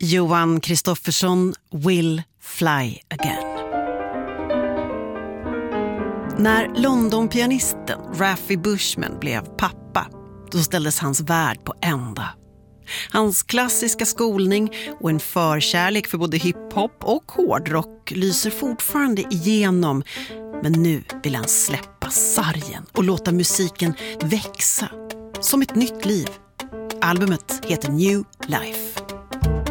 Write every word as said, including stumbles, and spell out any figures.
Johan Kristoffersson Will Fly Again. När London-pianisten Raffi Bushman blev pappa, då ställdes hans värld på ända. Hans klassiska skolning och en förkärlek för både hiphop och hårdrock lyser fortfarande igenom. Men nu vill han släppa sargen och låta musiken växa som ett nytt liv. Albumet heter New Life.